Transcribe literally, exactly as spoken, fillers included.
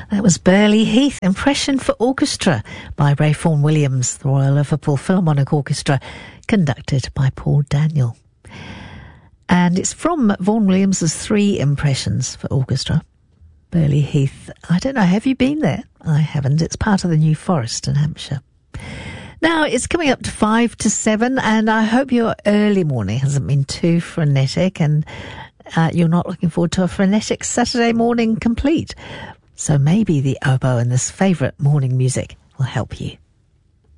That was Burley Heath, Impression for Orchestra by Ray Vaughan Williams, the Royal Liverpool Philharmonic Orchestra, conducted by Paul Daniel. And it's from Vaughan Williams's Three Impressions for Orchestra. Burley Heath, I don't know, have you been there? I haven't. It's part of the New Forest in Hampshire. Now, it's coming up to five to seven, and I hope your early morning hasn't been too frenetic, and uh, you're not looking forward to a frenetic Saturday morning complete. So maybe the oboe and this favourite morning music will help you.